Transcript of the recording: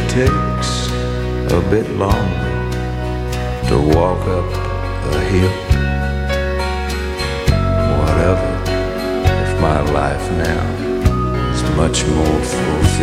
takes a bit longer to walk up a hill. Whatever if my life now is much more fulfilled.